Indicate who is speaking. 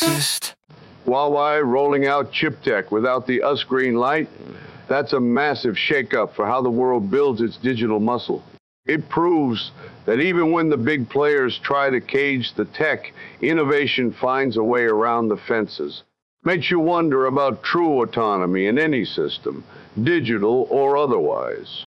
Speaker 1: exist.
Speaker 2: Huawei rolling out chip tech without the US green light, that's a massive shakeup for how the world builds its digital muscle. It proves that even when the big players try to cage the tech, innovation finds a way around the fences. Makes you wonder about true autonomy in any system, digital or otherwise.